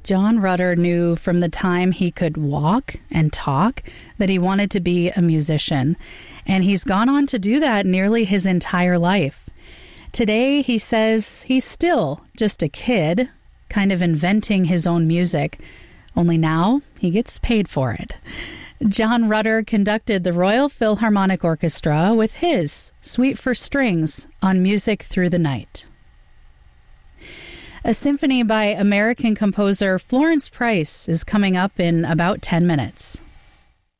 John Rutter knew from the time he could walk and talk that he wanted to be a musician, and he's gone on to do that nearly his entire life. Today, he says he's still just a kid, kind of inventing his own music, only now he gets paid for it. John Rutter conducted the Royal Philharmonic Orchestra with his Suite for Strings on Music Through the Night. A symphony by American composer Florence Price is coming up in about 10 minutes.